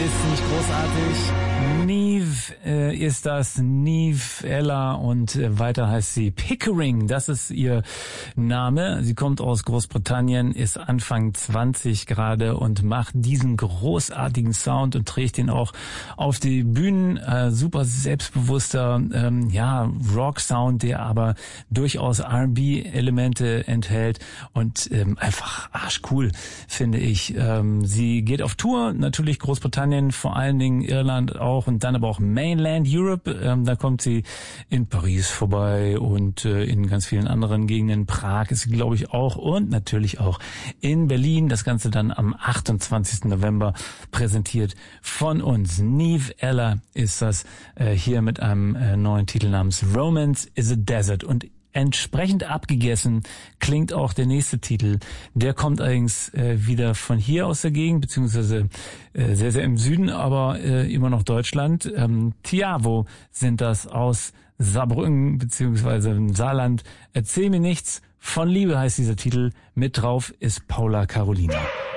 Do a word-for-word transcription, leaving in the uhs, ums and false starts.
Ist nicht großartig. Niamh äh, ist das, Niamh Ella, und äh, weiter heißt sie Pickering, das ist ihr Name. Sie kommt aus Großbritannien, ist Anfang zwanzig gerade und macht diesen großartigen Sound und trägt ihn auch auf die Bühnen. Äh, super selbstbewusster ähm, ja Rock-Sound, der aber durchaus R and B-Elemente enthält und ähm, einfach arschcool, finde ich. Ähm, sie geht auf Tour, natürlich Großbritannien, vor allen Dingen Irland auch, und dann aber auch Mainland Europe. Ähm, da kommt sie in Paris vorbei und äh, in ganz vielen anderen Gegenden. Prag ist sie, glaube ich, auch, und natürlich auch in Berlin. Das Ganze dann am achtundzwanzigsten November präsentiert von uns. Niamh Ella ist das äh, hier mit einem äh, neuen Titel namens Romance is a Desert. Und entsprechend abgegessen klingt auch der nächste Titel. Der kommt allerdings äh, wieder von hier aus der Gegend, beziehungsweise äh, sehr, sehr im Süden, aber äh, immer noch Deutschland. Ähm, Tiavo sind das aus Saarbrücken, beziehungsweise im Saarland. Erzähl mir nichts von Liebe heißt dieser Titel. Mit drauf ist Paula Carolina.